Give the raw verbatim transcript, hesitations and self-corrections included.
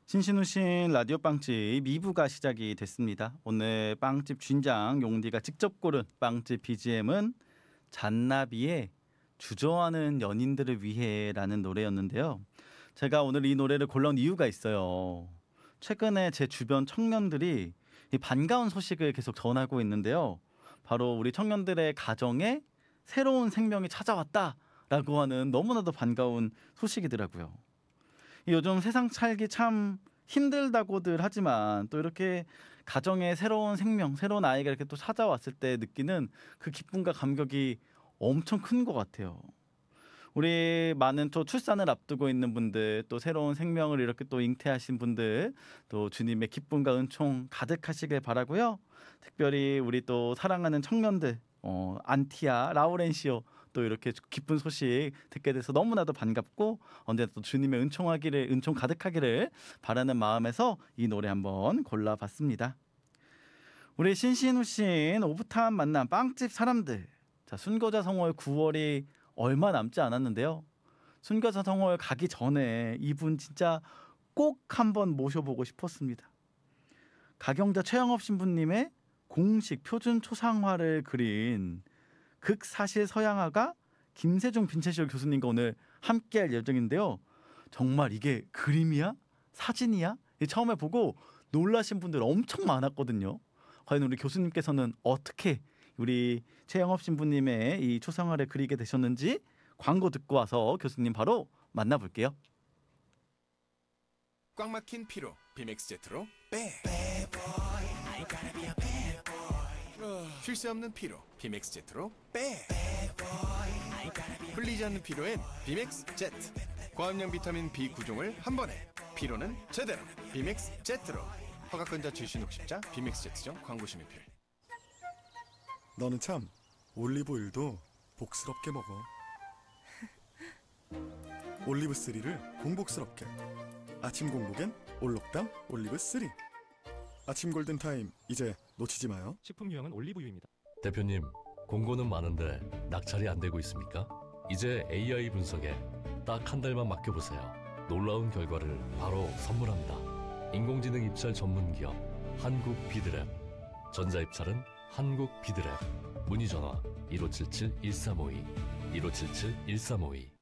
신신우신 라디오 빵집 이 부가 시작이 됐습니다. 오늘 빵집 주인장 용디가 직접 고른 빵집 비지엠은 잔나비의 주저하는 연인들을 위해라는 노래였는데요. 제가 오늘 이 노래를 골라온 이유가 있어요. 최근에 제 주변 청년들이 이 반가운 소식을 계속 전하고 있는데요. 바로 우리 청년들의 가정에 새로운 생명이 찾아왔다라고 하는 너무나도 반가운 소식이더라고요. 요즘 세상 살기 참 힘들다고들 하지만 또 이렇게 가정에 새로운 생명, 새로운 아이가 이렇게 또 찾아왔을 때 느끼는 그 기쁨과 감격이 엄청 큰 것 같아요. 우리 많은 또 출산을 앞두고 있는 분들, 또 새로운 생명을 이렇게 또 잉태하신 분들, 또 주님의 기쁨과 은총 가득하시길 바라고요. 특별히 우리 또 사랑하는 청년들, 어, 안티아, 라우렌시오 또 이렇게 기쁜 소식 듣게 돼서 너무나도 반갑고 언제나 또 주님의 은총하기를 은총 가득하기를 바라는 마음에서 이 노래 한번 골라봤습니다. 우리 신신우신 오붓한 만남 빵집 사람들. 자, 순교자성월 구월이 얼마 남지 않았는데요. 순교자성월 가기 전에 이분 진짜 꼭 한번 모셔보고 싶었습니다. 가경자 최영업 신부님의 공식 표준 초상화를 그린 극사실 서양화가 김세종 빈체시오 교수님과 오늘 함께할 예정인데요. 정말 이게 그림이야? 사진이야? 처음에 보고 놀라신 분들 엄청 많았거든요. 과연 우리 교수님께서는 어떻게 우리 최영업 신부님의 이 초상화를 그리게 되셨는지 광고 듣고 와서 교수님 바로 만나볼게요. 꽉 막힌 피로 비맥스 제트로 빼. 쉴 새 없는 피로 비맥스 제트로 빼. 풀리지 않는 피로엔 비맥스 제트. 고함량 비타민 B 구 종을 한 번에 피로는 제대로 비맥스 제트로. 허가권자 출신 혹십자 비맥스 제트점 광고 심의필. 너는 참 올리브오일도 복스럽게 먹어. 올리브 쓰리를 공복스럽게. 아침 공복엔 올록당 올리브 쓰리. 아침 골든타임 이제 놓치지 마요. 식품 유형은 올리브유입니다. 대표님, 공고는 많은데 낙찰이 안 되고 있습니까? 이제 에이아이 분석에 딱 한 달만 맡겨보세요. 놀라운 결과를 바로 선물합니다. 인공지능 입찰 전문 기업 한국 비드랩. 전자 입찰은 한국 비드랩. 문의 전화 일오칠칠 일삼오이 일오칠칠 일삼오이.